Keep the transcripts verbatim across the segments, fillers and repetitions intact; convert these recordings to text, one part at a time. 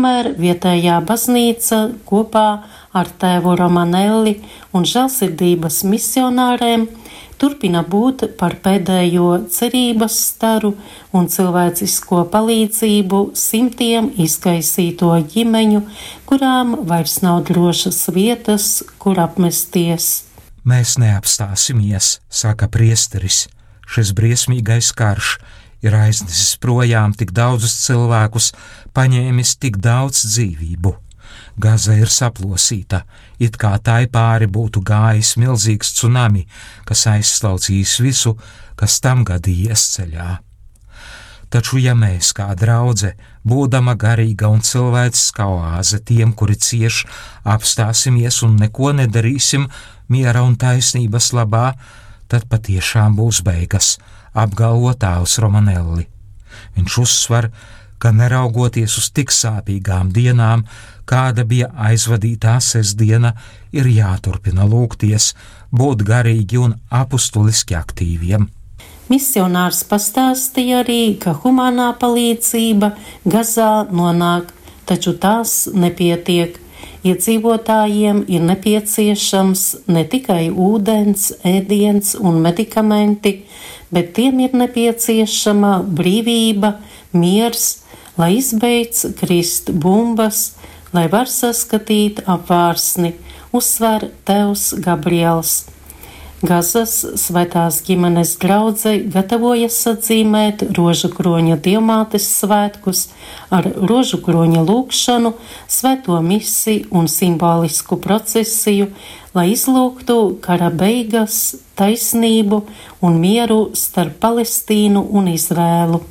Tikmēr vietējā baznīca kopā ar tēvu Romanelli un žēlsirdības misionāriem turpina būt par pēdējo cerības staru un cilvēcisko palīdzību simtiem izkaisīto ģimeņu, kurām vairs nav drošas vietas, kur apmesties. Mēs neapstāsimies, saka priesteris. Šis briesmīgais karš ir aiznesis projām tik daudzus cilvēkus, paņēmis tik daudz dzīvību. Gaza ir saplosīta, it kā tai pāri būtu gājis milzīgs tsunami, kas aizslaucījis visu, kas tam gadījies ceļā. Taču, ja mēs kā draudze, būdama garīga un cilvēciskā oāze tiem, kuri cieš, apstāsimies un neko nedarīsim miera un taisnības labā, tad patiešām būs beigas, apgalvo tēvs Romanelli. Viņš uzsver, ka neraugoties uz tik sāpīgām dienām, kāda bija aizvadītā sestdiena, ir jāturpina lūgties, būt garīgi un apustuliski aktīviem. Misionārs pastāstīja arī, ka humanā palīdzība Gazā nonāk, taču tās nepietiek. Iedzīvotājiem ir nepieciešams ne tikai ūdens, ēdiens un medikamenti, bet tiem ir nepieciešama brīvība, miers, lai izbeidz krist bumbas, lai var saskatīt apvārsni, uzsver tēvs Gabriels. Gazas svētās ģimenes draudze gatavojas atzīmēt Rožukroņa dievmātes svētkus ar Rožukroņa lūgšanu, svēto misi un simbolisku procesiju, lai izlūgtu kara beigas, taisnību un mieru starp Palestīnu un Izrēlu.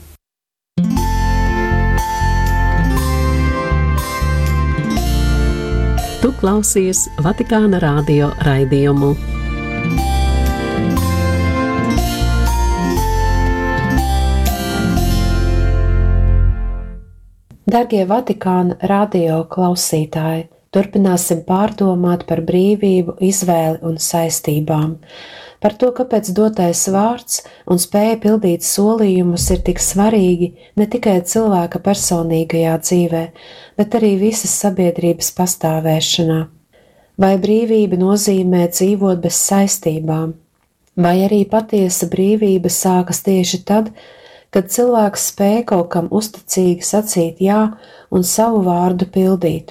Tu klausies Vatikāna radio raidījumu. Dargie Vatikāna radio klausītāji, turpināsim pārdomāt par brīvību, izvēli un saistībām, par to, kāpēc dotais vārds un spēja pildīt solījumus ir tik svarīgi ne tikai cilvēka personīgajā dzīvē, bet arī visas sabiedrības pastāvēšanā. Vai brīvība nozīmē dzīvot bez saistībām, vai arī patiesa brīvība sākas tieši tad, kad cilvēks spēj kaut kam uzticīgi sacīt jā un savu vārdu pildīt.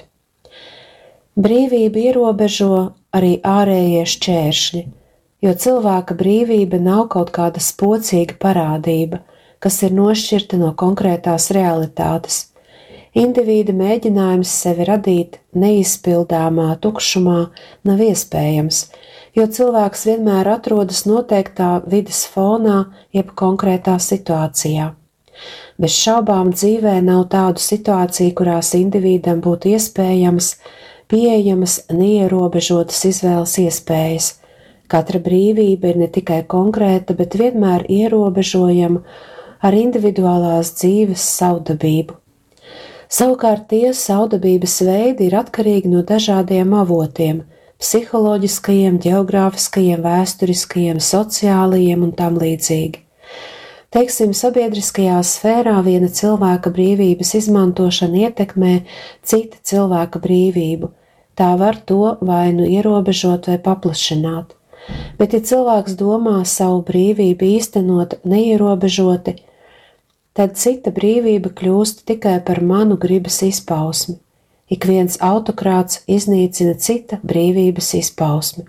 Brīvība ierobežo arī ārējie šķēršļi, jo cilvēka brīvība nav kaut kāda spocīga parādība, kas ir nošķirta no konkrētās realitātes. Indivīda mēģinājums sevi radīt neizpildāmā tukšumā nav iespējams, jo cilvēks vienmēr atrodas noteiktā vides fonā jeb konkrētā situācijā. Bez šaubām dzīvē nav tādu situāciju, kurās individam būtu iespējams, pieejamas, neierobežotas izvēles iespējas. Katra brīvība ir ne tikai konkrēta, bet vienmēr ierobežojama ar individuālās dzīves savdabību. Savukārt tie savdabības veidi ir atkarīgi no dažādiem avotiem, psiholoģiskajiem, ģeogrāfiskajiem, vēsturiskajiem, sociālajiem un tam līdzīgi. Teiksim, sabiedriskajā sfērā viena cilvēka brīvības izmantošana ietekmē cita cilvēka brīvību. Tā var to vai nu ierobežot vai paplašināt. Bet, ja cilvēks domā savu brīvību īstenot neierobežoti, tad cita brīvība kļūst tikai par manu gribas izpausmi. Ik viens autokrāts iznīcina cita brīvības izpausmi.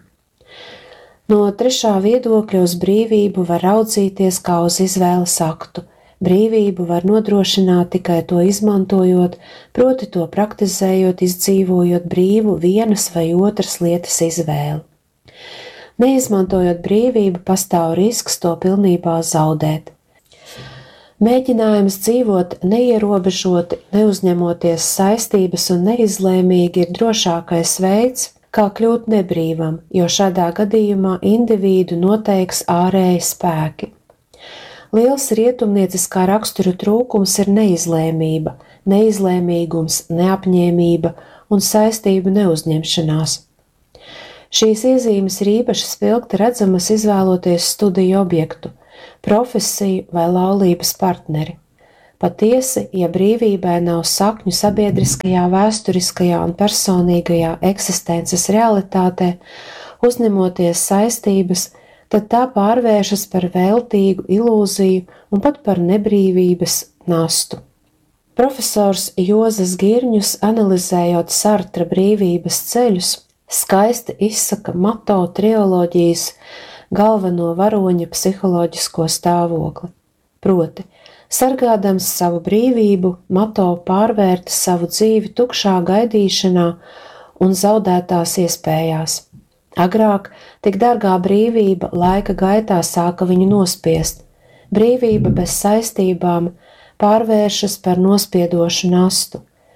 No trešā viedokļa uz brīvību var raudzīties kā uz izvēles aktu. Brīvību var nodrošināt tikai to izmantojot, proti to praktizējot, izdzīvojot brīvu vienas vai otras lietas izvēli. Neizmantojot brīvību, pastāv risks to pilnībā zaudēt. Mēģinājums dzīvot neierobežoti, neuzņemoties saistības un neizlēmīgi ir drošākais veids, kā kļūt nebrīvam, jo šādā gadījumā individu noteiks ārēji spēki. Liels rietumnieciskā rakstura trūkums ir neizlēmība, neizlēmīgums, neapņēmība un saistību neuzņemšanās. Šīs iezīmes ir īpaši spilgti redzamas izvēloties studiju objektu, profesiju vai laulības partneri. Patiesi, ja brīvībai nav sakņu sabiedriskajā, vēsturiskajā un personīgajā eksistences realitātē, uzņemoties saistības, tad tā pārvēršas par veltīgu ilūziju un pat par nebrīvības nastu. Profesors Jozas Girņus, analizējot Sartra brīvības ceļus, skaisti izsaka Mato triloģijas galveno varoņa psiholoģisko stāvokli. Proti, sargādams savu brīvību, Mato pārvērta savu dzīvi tukšā gaidīšanā un zaudētās iespējās. Agrāk tik dārgā brīvība laika gaitā sāka viņu nospiest. Brīvība bez saistībām pārvēršas par nospiedošu nastu,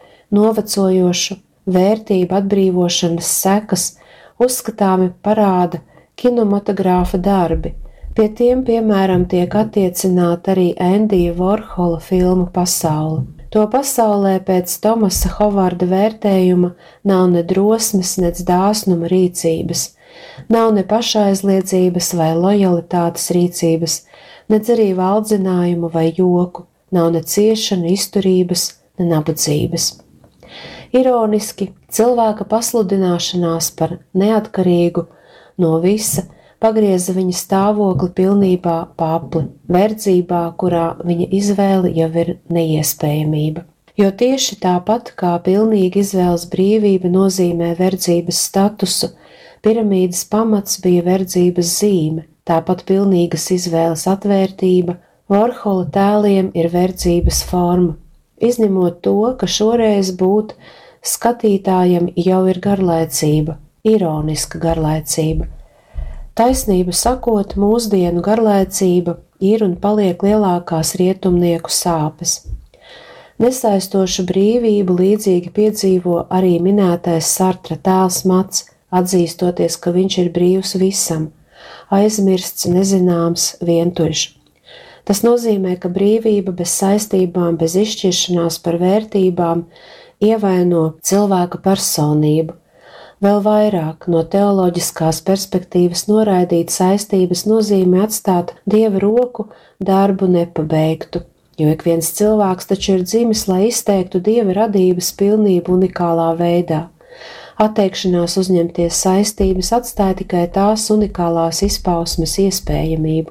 novecojošu vērtību atbrīvošanas sekas uzskatāmi parāda kinematogrāfa darbi. Pie tiem, piemēram, tiek attiecināta arī Endija Vorhola filmu pasaule. To pasaulē pēc Tomasa Hovarda vērtējuma nav ne drosmes, nec dāsnuma rīcības, nav ne pašaizliedzības vai lojalitātes rīcības, nec arī valdzinājuma vai joku, nav ne ciešana, izturības, ne nabadzības. Ironiski, cilvēka pasludināšanās par neatkarīgu no visa pagrieza viņa stāvokli pilnībā papli, verdzībā, kurā viņa izvēle jau ir neiespējamība. Jo tieši tāpat kā pilnīga izvēles brīvība nozīmē verdzības statusu, piramīdas pamats bija verdzības zīme, tāpat pilnīgas izvēles atvērtība Vorhola tēliem ir verdzības forma, izņemot to, ka šoreiz būt skatītājam jau ir garlaicība, ironiska garlaicība. Taisnību sakot, mūsdienu garlaicība ir un paliek lielākās rietumnieku sāpes. Nesaistošu brīvību līdzīgi piedzīvo arī minētais Sartra tēls Mats, atzīstoties, ka viņš ir brīvs visam, aizmirsts, nezināms, vientuļš. Tas nozīmē, ka brīvība bez saistībām, bez izšķiršanās par vērtībām ievaino cilvēka personību. Vēl vairāk no teoloģiskās perspektīvas noraidīt saistības nozīmē atstāt Dieva roku darbu nepabeigtu, jo ik viens cilvēks taču ir dzimis, lai izteiktu Dieva radības pilnību unikālā veidā. Atteikšanās uzņemties saistības atstāja tikai tās unikālās izpausmes iespējamību.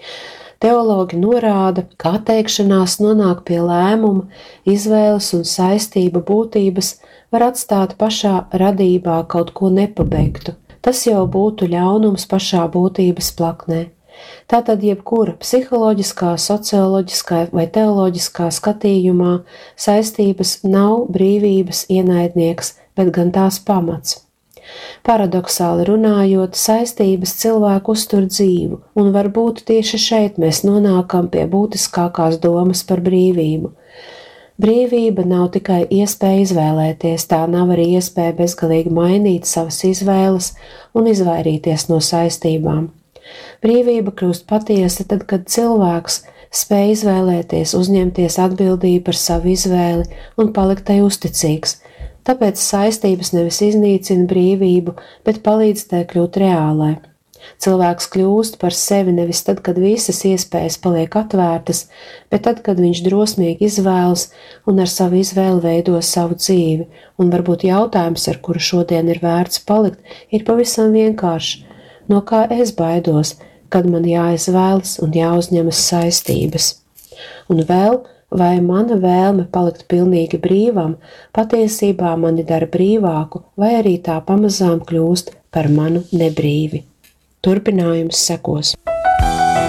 Teologi norāda, ka atteikšanās nonāk pie lēmuma, izvēles un saistību būtības var atstāt pašā radībā kaut ko nepabeigtu. Tas jau būtu ļaunums pašā būtības plaknē. Tātad jebkura psiholoģiskā, socioloģiskā vai teoloģiskā skatījumā saistības nav brīvības ienaidnieks, bet gan tās pamats. Paradoksāli runājot, saistības cilvēku uztur dzīvu, un varbūt tieši šeit mēs nonākam pie būtiskākās domas par brīvību. Brīvība nav tikai iespēja izvēlēties, tā nav arī iespēja bezgalīgi mainīt savas izvēles un izvairīties no saistībām. Brīvība kļūst patiesa tad, kad cilvēks spēj izvēlēties, uzņemties atbildību par savu izvēli un palikt tai uzticīgs. Tāpēc saistības nevis iznīcina brīvību, bet palīdz tai kļūt reālai. Cilvēks kļūst par sevi nevis tad, kad visas iespējas paliek atvērtas, bet tad, kad viņš drosmīgi izvēlas un ar savu izvēli veido savu dzīvi. Un varbūt jautājums, ar kuru šodien ir vērts palikt, ir pavisam vienkāršs. No kā es baidos, kad man jāizvēlas un jāuzņemas saistības? Un vēl, vai mana vēlme palikt pilnīgi brīvam patiesībā mani dara brīvāku, vai arī tā pamazām kļūst par manu nebrīvi? Turpinājums sekos.